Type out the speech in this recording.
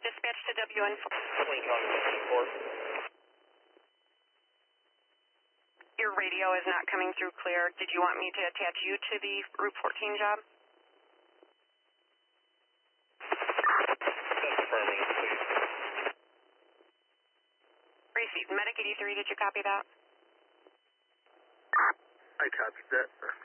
dispatch to WN4. Lincoln 54. Your radio is not coming through clear. Did you want me to attach you to the Route 14 job? That's affirmative, please. Received. Medic 83, did you copy that? I copied that.